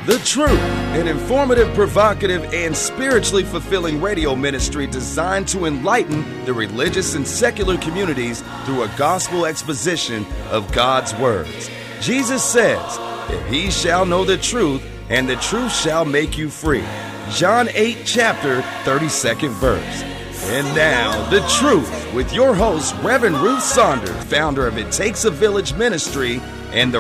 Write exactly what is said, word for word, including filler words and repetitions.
The Truth, an informative, provocative, and spiritually fulfilling radio ministry designed to enlighten the religious and secular communities through a gospel exposition of God's words. Jesus says, "If ye shall know the truth, and the truth shall make you free." John eight, chapter thirty-second verse. And now, The Truth, with your host, Reverend Ruth Saunders, founder of It Takes a Village Ministry and the